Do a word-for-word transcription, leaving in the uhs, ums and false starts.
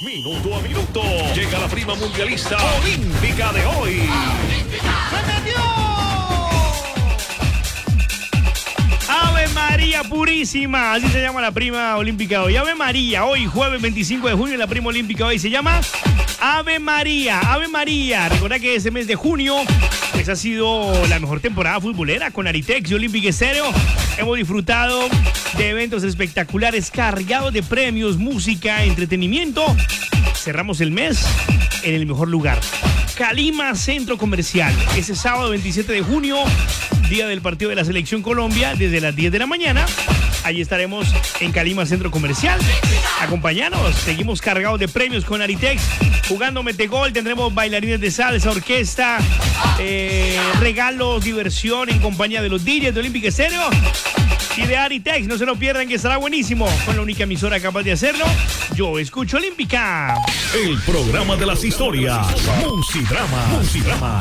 Minuto a minuto. Llega la prima mundialista olímpica de hoy. Ave María Purísima, así se llama la prima olímpica hoy. Ave María, hoy jueves veinticinco de junio, la prima olímpica hoy se llama Ave María, Ave María. Recuerda que ese mes de junio pues ha sido la mejor temporada futbolera con Aritex y Olympic Stereo. Hemos disfrutado de eventos espectaculares cargados de premios, música, entretenimiento. Cerramos el mes en el mejor lugar, Calima Centro Comercial. Ese sábado veintisiete de junio, día del partido de la Selección Colombia, desde las diez de la mañana. Allí estaremos en Calima Centro Comercial. Acompáñanos, seguimos cargados de premios con Aritex. Jugando Metegol, tendremos bailarines de salsa, orquesta, eh, regalos, diversión en compañía de los D Js de Olympic Stereo y de Aritex. No se lo pierdan, que estará buenísimo. Con la única emisora capaz de hacerlo, Yo Escucho Olímpica. El programa de las historias. Musidrama. Musidrama.